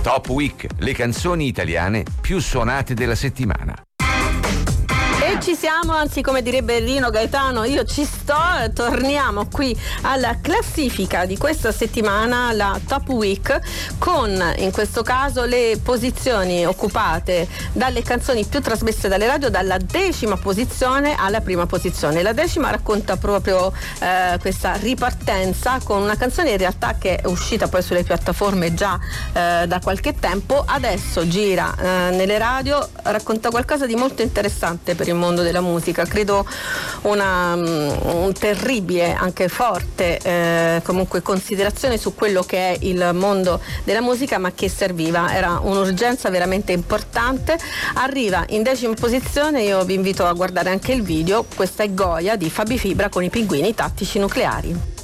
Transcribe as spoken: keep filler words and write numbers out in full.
Top Week, le canzoni italiane più suonate della settimana. E ci siamo, anzi come direbbe Rino Gaetano, io ci sto, torniamo qui alla classifica di questa settimana, la Top Week, con in questo caso le posizioni occupate dalle canzoni più trasmesse dalle radio, dalla decima posizione alla prima posizione. La decima racconta proprio eh, questa ripartenza con una canzone in realtà che è uscita poi sulle piattaforme già eh, da qualche tempo, adesso gira eh, nelle radio, racconta qualcosa di molto interessante per il mondo della musica, credo una un terribile, anche forte eh, comunque considerazione su quello che è il mondo della musica, ma che serviva, era un'urgenza veramente importante. Arriva in decima posizione, io vi invito a guardare anche il video, questa è Goya di Fabi Fibra con i Pinguini Tattici Nucleari.